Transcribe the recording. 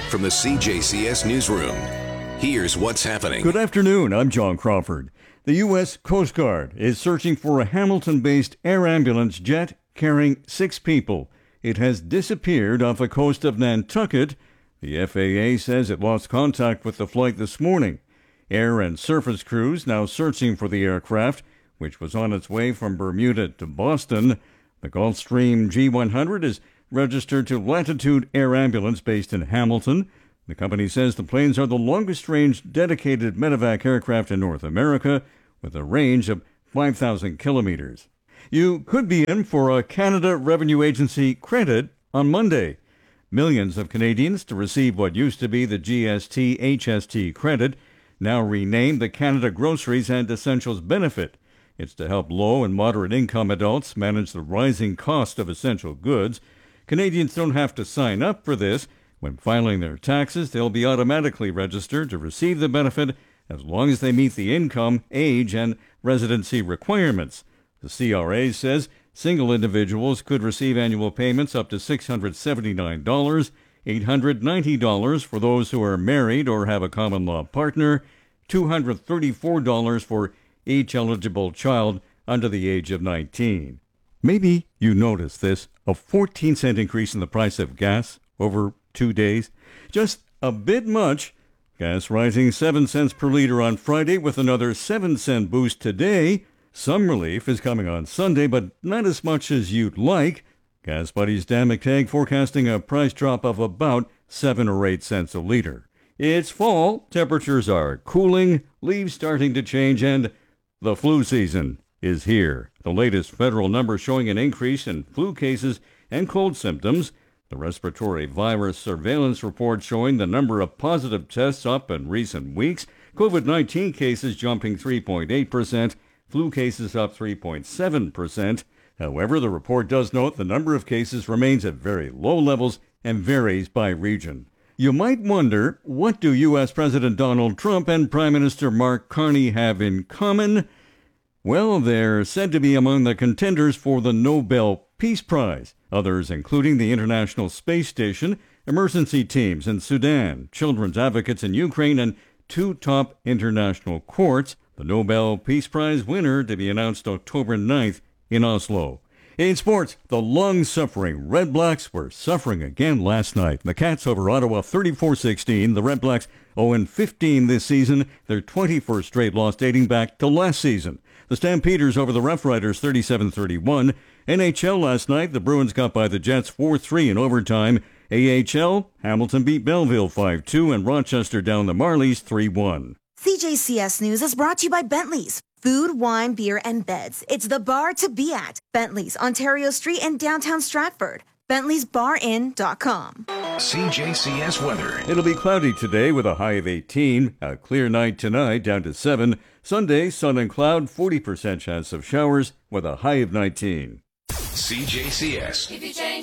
from the CJCS Newsroom. Here's what's happening. Good afternoon. I'm John Crawford. The U.S. Coast Guard is searching for a Hamilton-based air ambulance jet carrying 6 people. It has disappeared off the coast of Nantucket. The FAA says it lost contact with the flight this morning. Air and surface crews now searching for the aircraft, which was on its way from Bermuda to Boston. The Gulfstream G100 is registered to Latitude Air Ambulance based in Hamilton. The company says the planes are the longest-range dedicated medevac aircraft in North America, with a range of 5,000 kilometers. You could be in for a Canada Revenue Agency credit on Monday. Millions of Canadians to receive what used to be the GST-HST credit, now renamed the Canada Groceries and Essentials Benefit. It's to help low and moderate income adults manage the rising cost of essential goods. Canadians don't have to sign up for this. When filing their taxes, they'll be automatically registered to receive the benefit as long as they meet the income, age, and residency requirements. The CRA says single individuals could receive annual payments up to $679, $890 for those who are married or have a common law partner, $234 for each eligible child under the age of 19. Maybe you noticed this, a 14-cent increase in the price of gas over 2 days. Just a bit much. Gas rising 7 cents per liter on Friday with another 7-cent boost today. Some relief is coming on Sunday, but not as much as you'd like. Gas Buddies Dan McTagg forecasting a price drop of about 7 or 8 cents a liter. It's fall, temperatures are cooling, leaves starting to change, and the flu season is here. The latest federal numbers showing an increase in flu cases and cold symptoms. The respiratory virus surveillance report showing the number of positive tests up in recent weeks. COVID-19 cases jumping 3.8%, flu cases up 3.7%. However, the report does note the number of cases remains at very low levels and varies by region. You might wonder, what do U.S. President Donald Trump and Prime Minister Mark Carney have in common? Well, they're said to be among the contenders for the Nobel Peace Prize. Others including the International Space Station, emergency teams in Sudan, children's advocates in Ukraine, and 2 top international courts. The Nobel Peace Prize winner to be announced October 9th in Oslo. In sports, the long-suffering Red Blacks were suffering again last night. The Cats over Ottawa 34-16. The Red Blacks 0-15 this season, their 21st straight loss dating back to last season. The Stampeders over the Rough Riders 37-31. NHL last night, the Bruins got by the Jets 4-3 in overtime. AHL, Hamilton beat Belleville 5-2 and Rochester down the Marlies 3-1. CJCS News is brought to you by Bentley's. Food, wine, beer, and beds. It's the bar to be at. Bentley's, Ontario Street in downtown Stratford. Bentley'sBarIn.com. CJCS weather. It'll be cloudy today with a high of 18. A clear night tonight down to 7. Sunday, sun and cloud, 40% chance of showers with a high of 19. CJCS.